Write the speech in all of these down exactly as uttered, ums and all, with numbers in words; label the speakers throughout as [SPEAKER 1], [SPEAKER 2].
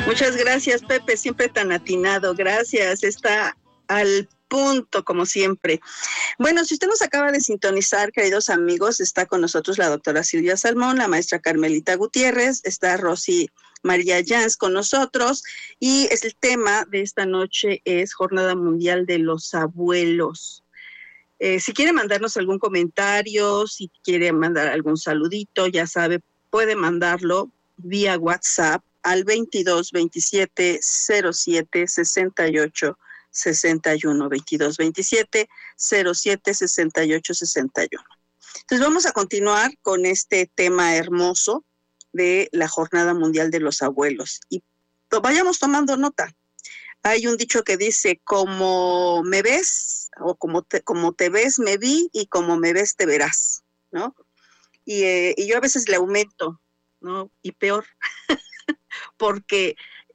[SPEAKER 1] Muchas gracias, Pepe, siempre tan atinado. Gracias, está al punto, como siempre. Bueno, si usted nos acaba de sintonizar, queridos amigos, está con nosotros la doctora Silvia Salmón, la maestra Carmelita Gutiérrez, está Rosy María Jans con nosotros, y el tema de esta noche es Jornada Mundial de los Abuelos. Eh, si quiere mandarnos algún comentario, si quiere mandar algún saludito, ya sabe, puede mandarlo vía WhatsApp al veintidós veintisiete cero siete sesenta y ocho sesenta y uno, veintidós veintisiete cero siete sesenta y ocho sesenta y uno. Entonces vamos a continuar con este tema hermoso de la Jornada Mundial de los Abuelos y to- vayamos tomando nota. Hay un dicho que dice, como me ves, o como te, como te ves me vi, y como me ves te verás, ¿no? Y, eh, y yo a veces le aumento, ¿no? Y peor, porque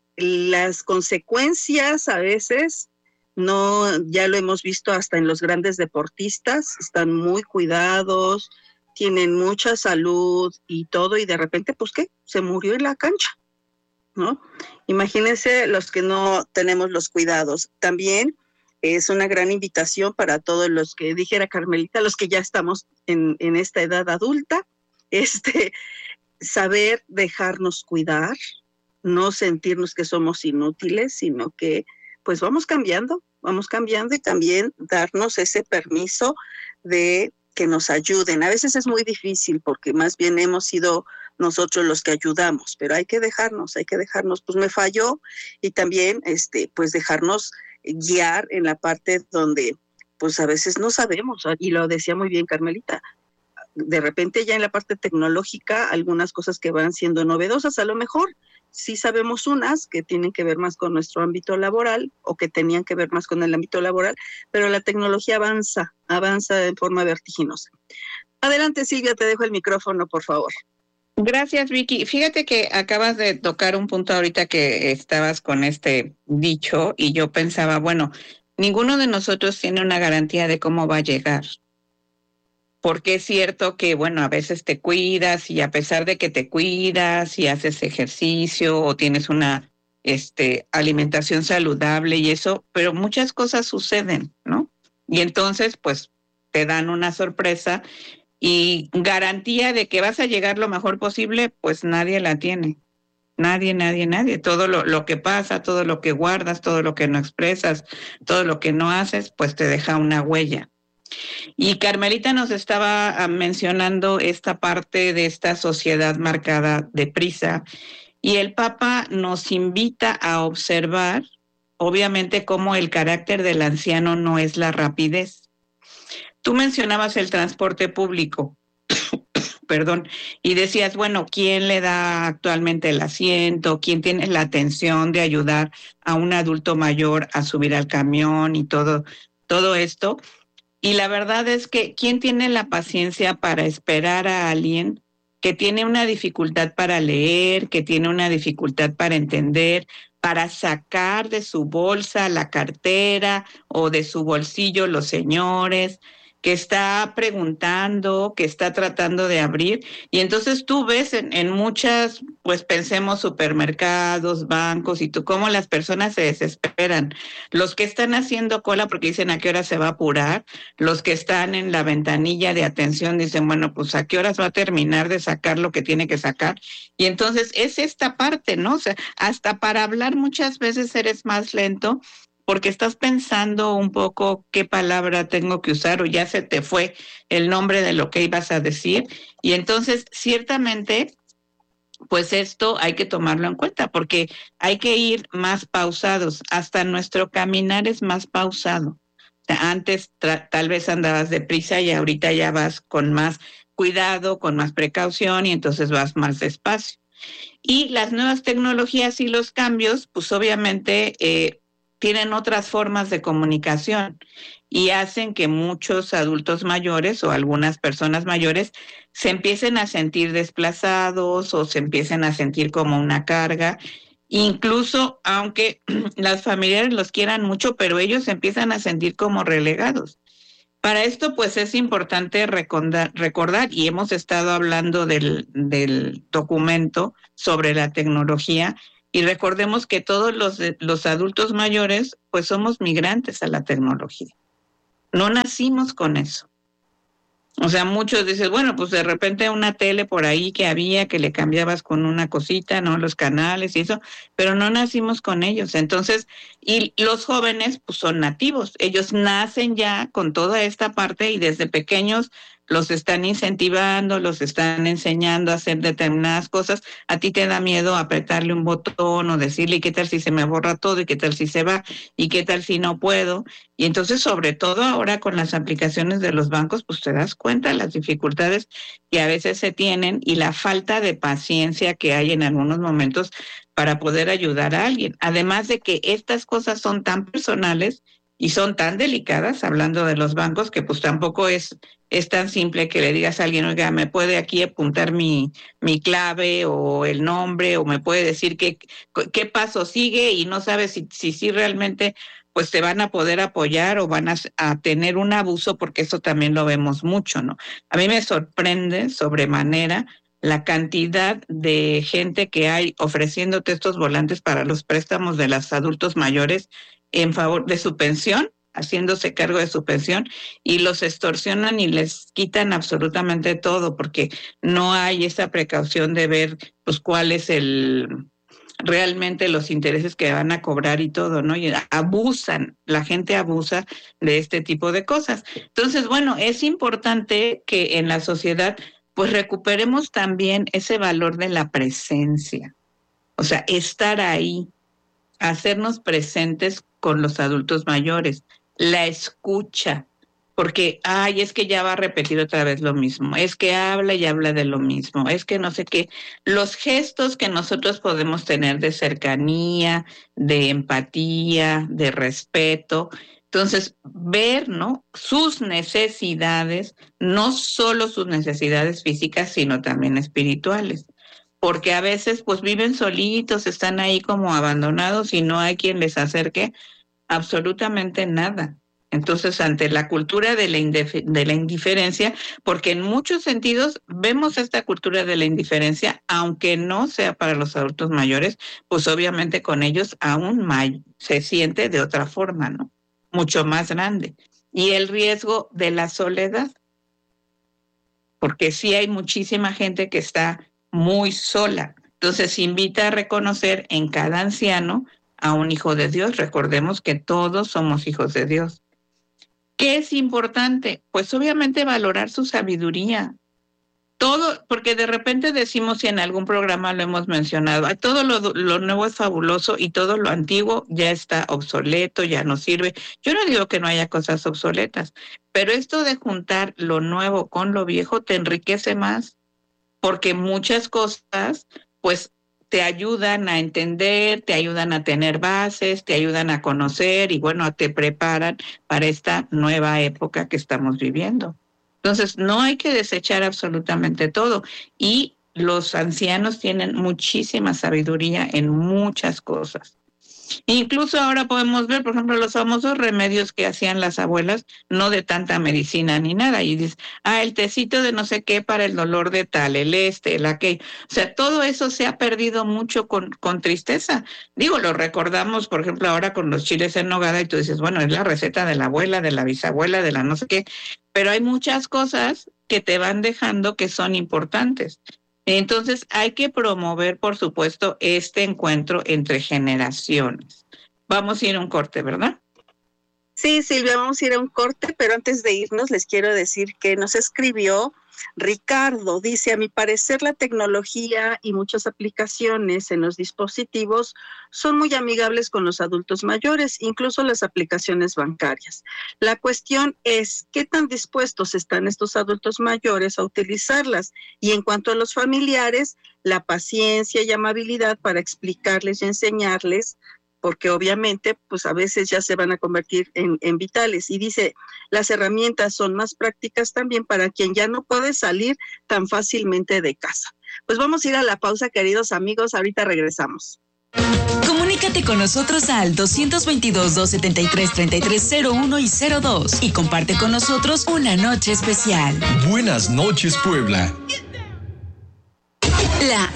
[SPEAKER 1] las consecuencias a veces, no, ya lo hemos visto hasta en los grandes deportistas, están muy cuidados, tienen mucha salud y todo, y de repente, pues, ¿qué? Se murió en la cancha, ¿no? Imagínense los que no tenemos los cuidados. También es una gran invitación para todos los que, dijera Carmelita, los que ya estamos en, en esta edad adulta, este, saber dejarnos cuidar, no sentirnos que somos inútiles, sino que pues vamos cambiando, vamos cambiando y también darnos ese permiso de que nos ayuden. A veces es muy difícil porque más bien hemos sido nosotros los que ayudamos, pero hay que dejarnos, hay que dejarnos, pues me falló, y también este, pues dejarnos guiar en la parte donde pues a veces no sabemos, y lo decía muy bien Carmelita, de repente ya en la parte tecnológica algunas cosas que van siendo novedosas, a lo mejor sí sabemos unas que tienen que ver más con nuestro ámbito laboral o que tenían que ver más con el ámbito laboral, pero la tecnología avanza, avanza de forma vertiginosa. Adelante, Silvia, te dejo el micrófono, por favor.
[SPEAKER 2] Gracias, Vicky. Fíjate que acabas de tocar un punto ahorita que estabas con este dicho y yo pensaba, bueno, ninguno de nosotros tiene una garantía de cómo va a llegar. Porque es cierto que, bueno, a veces te cuidas y a pesar de que te cuidas y haces ejercicio o tienes una este, alimentación saludable y eso, pero muchas cosas suceden, ¿no? Y entonces, pues, te dan una sorpresa y garantía de que vas a llegar lo mejor posible, pues nadie la tiene. Nadie, nadie, nadie. Todo lo, lo que pasa, todo lo que guardas, todo lo que no expresas, todo lo que no haces, pues te deja una huella. Y Carmelita nos estaba mencionando esta parte de esta sociedad marcada de prisa, y el Papa nos invita a observar, obviamente, cómo el carácter del anciano no es la rapidez. Tú mencionabas el transporte público, perdón, y decías, bueno, ¿quién le da actualmente el asiento? ¿Quién tiene la atención de ayudar a un adulto mayor a subir al camión y todo, todo esto? Y la verdad es que, ¿quién tiene la paciencia para esperar a alguien que tiene una dificultad para leer, que tiene una dificultad para entender, para sacar de su bolsa la cartera o de su bolsillo los señores, que está preguntando, que está tratando de abrir? Y entonces tú ves en, en muchas, pues pensemos supermercados, bancos, y tú cómo las personas se desesperan. Los que están haciendo cola porque dicen a qué hora se va a apurar, los que están en la ventanilla de atención dicen, bueno, pues a qué horas va a terminar de sacar lo que tiene que sacar. Y entonces es esta parte, ¿no? O sea, hasta para hablar muchas veces eres más lento porque estás pensando un poco qué palabra tengo que usar o ya se te fue el nombre de lo que ibas a decir. Y entonces, ciertamente, pues esto hay que tomarlo en cuenta porque hay que ir más pausados. Hasta nuestro caminar es más pausado. O sea, antes tra- tal vez andabas deprisa y ahorita ya vas con más cuidado, con más precaución y entonces vas más despacio. Y las nuevas tecnologías y los cambios, pues obviamente eh, tienen otras formas de comunicación y hacen que muchos adultos mayores o algunas personas mayores se empiecen a sentir desplazados o se empiecen a sentir como una carga, incluso aunque las familiares los quieran mucho, pero ellos se empiezan a sentir como relegados. Para esto, pues es importante recordar, recordar y hemos estado hablando del, del documento sobre la tecnología, Y recordemos que todos los, los adultos mayores, pues somos migrantes a la tecnología. No nacimos con eso. O sea, muchos dicen, bueno, pues de repente una tele por ahí que había, que le cambiabas con una cosita, ¿no? Los canales y eso, pero no nacimos con ellos. Entonces, y los jóvenes, pues son nativos. Ellos nacen ya con toda esta parte y desde pequeños los están incentivando, los están enseñando a hacer determinadas cosas. A ti te da miedo apretarle un botón o decirle, ¿qué tal si se me borra todo? ¿Y qué tal si se va? ¿Y qué tal si no puedo? Y entonces, sobre todo ahora con las aplicaciones de los bancos, pues te das cuenta de las dificultades que a veces se tienen y la falta de paciencia que hay en algunos momentos para poder ayudar a alguien. Además de que estas cosas son tan personales y son tan delicadas, hablando de los bancos, que pues tampoco es, es tan simple que le digas a alguien, oiga, ¿me puede aquí apuntar mi, mi clave o el nombre o me puede decir qué, qué paso sigue? Y no sabes si, si, si realmente pues te van a poder apoyar o van a, a tener un abuso, porque eso también lo vemos mucho, ¿no? A mí me sorprende sobremanera la cantidad de gente que hay ofreciéndote estos volantes para los préstamos de los adultos mayores en favor de su pensión, haciéndose cargo de su pensión, y los extorsionan y les quitan absolutamente todo, porque no hay esa precaución de ver pues cuál es el realmente los intereses que van a cobrar y todo, ¿no? Y abusan, la gente abusa de este tipo de cosas. Entonces, bueno, es importante que en la sociedad pues recuperemos también ese valor de la presencia, o sea, estar ahí, hacernos presentes con los adultos mayores, la escucha, porque, ay, es que ya va a repetir otra vez lo mismo, es que habla y habla de lo mismo, es que no sé qué, los gestos que nosotros podemos tener de cercanía, de empatía, de respeto. Entonces, ver, ¿no?, sus necesidades, no solo sus necesidades físicas, sino también espirituales. Porque a veces pues viven solitos, están ahí como abandonados y no hay quien les acerque absolutamente nada. Entonces, ante la cultura de la, indif- de la indiferencia, porque en muchos sentidos vemos esta cultura de la indiferencia, aunque no sea para los adultos mayores, pues obviamente con ellos aún may- se siente de otra forma, ¿no? Mucho más grande. Y el riesgo de la soledad, porque sí hay muchísima gente que está muy sola. Entonces invita a reconocer en cada anciano a un hijo de Dios. Recordemos que todos somos hijos de Dios. ¿Qué es importante? Pues obviamente valorar su sabiduría. Todo, porque de repente decimos, y en algún programa lo hemos mencionado, todo lo, lo nuevo es fabuloso y todo lo antiguo ya está obsoleto, ya no sirve. Yo no digo que no haya cosas obsoletas, pero esto de juntar lo nuevo con lo viejo te enriquece más, porque muchas cosas, pues, te ayudan a entender, te ayudan a tener bases, te ayudan a conocer y, bueno, te preparan para esta nueva época que estamos viviendo. Entonces, no hay que desechar absolutamente todo. Y los ancianos tienen muchísima sabiduría en muchas cosas. Incluso ahora podemos ver, por ejemplo, los famosos remedios que hacían las abuelas, no de tanta medicina ni nada. Y dices, ah, el tecito de no sé qué para el dolor de tal, el este, el aquel. O sea, todo eso se ha perdido mucho con, con tristeza. Digo, lo recordamos, por ejemplo, ahora con los chiles en nogada y tú dices, bueno, es la receta de la abuela, de la bisabuela, de la no sé qué. Pero hay muchas cosas que te van dejando que son importantes. Entonces hay que promover, por supuesto, este encuentro entre generaciones. Vamos a ir a un corte, ¿verdad?
[SPEAKER 1] Sí, Silvia, vamos a ir a un corte, pero antes de irnos les quiero decir que nos escribió Ricardo. Dice, a mi parecer la tecnología y muchas aplicaciones en los dispositivos son muy amigables con los adultos mayores, incluso las aplicaciones bancarias. La cuestión es qué tan dispuestos están estos adultos mayores a utilizarlas, y en cuanto a los familiares, la paciencia y amabilidad para explicarles y enseñarles, porque obviamente pues a veces ya se van a convertir en, en vitales. Y dice, las herramientas son más prácticas también para quien ya no puede salir tan fácilmente de casa. Pues vamos a ir a la pausa, queridos amigos, ahorita regresamos.
[SPEAKER 3] Comunícate con nosotros al dos dos dos, dos siete tres, tres tres cero uno y cero dos y comparte con nosotros una noche especial.
[SPEAKER 4] Buenas noches, Puebla.
[SPEAKER 3] La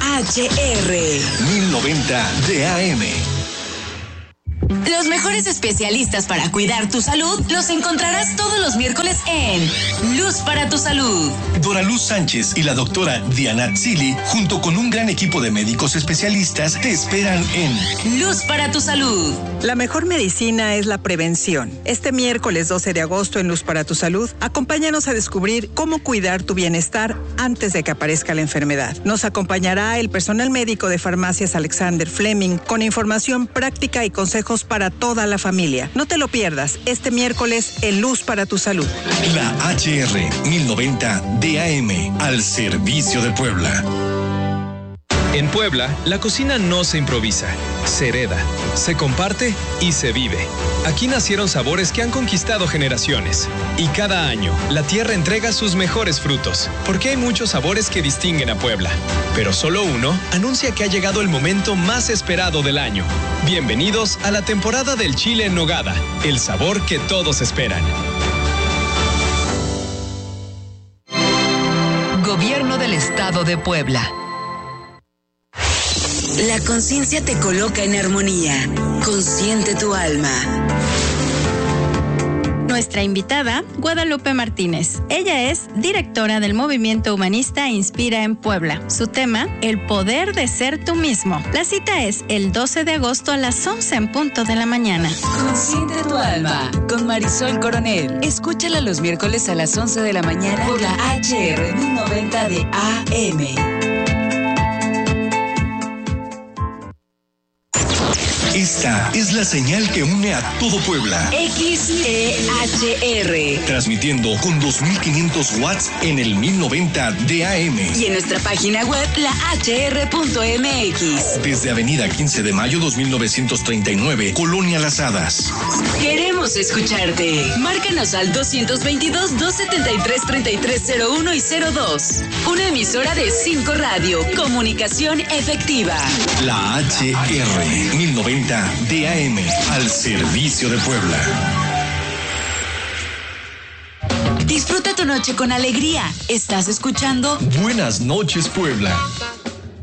[SPEAKER 3] H R.
[SPEAKER 4] mil noventa D A M.
[SPEAKER 3] Los mejores especialistas para cuidar tu salud los encontrarás todos los miércoles en Luz para tu Salud.
[SPEAKER 4] Dora Luz Sánchez y la doctora Diana Zili, junto con un gran equipo de médicos especialistas, te esperan en
[SPEAKER 3] Luz para tu Salud.
[SPEAKER 5] La mejor medicina es la prevención. Este miércoles doce de agosto en Luz para tu Salud, acompáñanos a descubrir cómo cuidar tu bienestar antes de que aparezca la enfermedad. Nos acompañará el personal médico de Farmacias Alexander Fleming con información práctica y consejos para toda la familia. No te lo pierdas este miércoles en Luz para tu Salud.
[SPEAKER 4] La H R mil noventa D A M, al servicio de Puebla.
[SPEAKER 6] En Puebla, la cocina no se improvisa, se hereda, se comparte y se vive. Aquí nacieron sabores que han conquistado generaciones. Y cada año, la tierra entrega sus mejores frutos, porque hay muchos sabores que distinguen a Puebla. Pero solo uno anuncia que ha llegado el momento más esperado del año. Bienvenidos a la temporada del chile en nogada, el sabor que todos esperan.
[SPEAKER 3] Gobierno del Estado de Puebla. La conciencia te coloca en armonía. Consciente tu alma.
[SPEAKER 7] Nuestra invitada, Guadalupe Martínez. Ella es directora del movimiento humanista Inspira en Puebla. Su tema, el poder de ser tú mismo. La cita es el doce de agosto a las once en punto de la mañana.
[SPEAKER 3] Consciente tu alma, con Marisol Coronel. Escúchala los miércoles a las once de la mañana por la H R mil noventa de A M.
[SPEAKER 4] Esta es la señal que une a todo Puebla.
[SPEAKER 3] X E H R.
[SPEAKER 4] Transmitiendo con dos mil quinientos watts en el mil noventa D A M.
[SPEAKER 3] Y en nuestra página web, la H R punto M X.
[SPEAKER 4] Desde Avenida quince de mayo dos mil novecientos treinta y nueve, Colonia Las Hadas.
[SPEAKER 3] Queremos escucharte. Márcanos al doscientos veintidós, doscientos setenta y tres, treinta y tres cero uno y cero dos. Una emisora de cinco Radio. Comunicación efectiva.
[SPEAKER 4] La H R mil noventa D A M, al servicio de Puebla.
[SPEAKER 3] Disfruta tu noche con alegría. Estás escuchando
[SPEAKER 4] Buenas noches, Puebla.